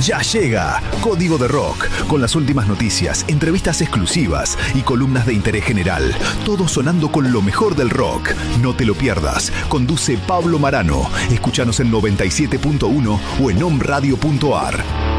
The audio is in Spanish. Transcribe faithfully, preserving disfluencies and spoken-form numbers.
Ya llega Código de Rock, con las últimas noticias, entrevistas exclusivas y columnas de interés general. Todo sonando con lo mejor del rock. No te lo pierdas. Conduce Pablo Marano. Escúchanos en noventa y siete punto uno o en om radio punto ar.